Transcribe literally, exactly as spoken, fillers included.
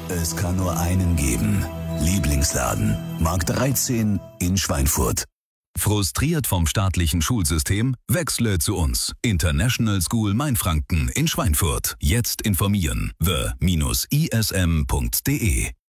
Es kann nur einen geben. Lieblingsladen. Markt dreizehn in Schweinfurt. Frustriert vom staatlichen Schulsystem? Wechsle zu uns. International School Mainfranken in Schweinfurt. Jetzt informieren. the Bindestrich I S M Punkt de